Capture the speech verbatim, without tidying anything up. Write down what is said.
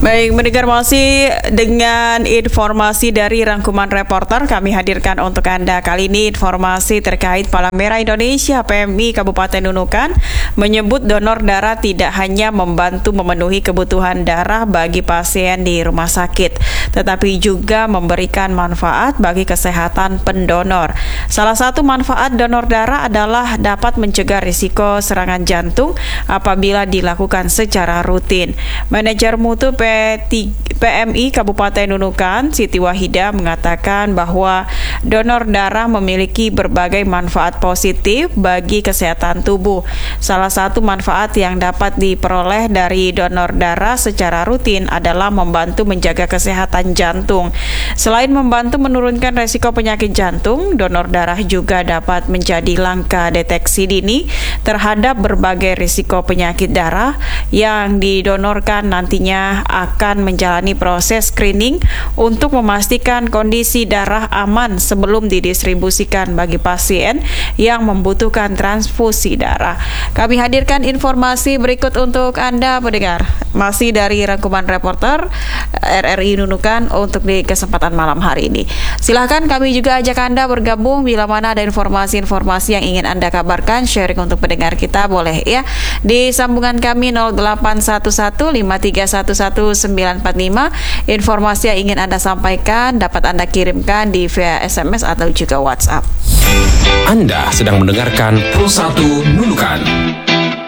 Baik, mendengar masih dengan informasi dari rangkuman reporter kami hadirkan untuk Anda. Kali ini informasi terkait Palang Merah Indonesia P M I Kabupaten Nunukan menyebut donor darah tidak hanya membantu memenuhi kebutuhan darah bagi pasien di rumah sakit, tetapi juga memberikan manfaat bagi kesehatan pendonor. Salah satu manfaat donor darah adalah dapat mencegah risiko serangan jantung apabila dilakukan secara rutin. Manajer Mutu P M I Kabupaten Nunukan, Siti Wahida, mengatakan bahwa donor darah memiliki berbagai manfaat positif bagi kesehatan tubuh. Salah satu manfaat yang dapat diperoleh dari donor darah secara rutin adalah membantu menjaga kesehatan jantung. Selain membantu menurunkan resiko penyakit jantung, donor darah juga dapat menjadi langkah deteksi dini terhadap berbagai risiko penyakit darah yang didonorkan nantinya akan menjalani proses screening untuk memastikan kondisi darah aman sebelum didistribusikan bagi pasien yang membutuhkan transfusi darah. Kami hadirkan informasi berikut untuk Anda pendengar, masih dari rangkuman reporter R R I Nunukan untuk di kesempatan malam hari ini. Silahkan kami juga ajak Anda bergabung bila mana ada informasi-informasi yang ingin Anda kabarkan, sharing untuk pendengar kita, boleh ya di sambungan kami nol delapan satu satu lima tiga satu satu sembilan empat lima. Informasi yang ingin Anda sampaikan dapat Anda kirimkan di via S M S atau juga WhatsApp. Anda sedang mendengarkan Pro satu Nunukan.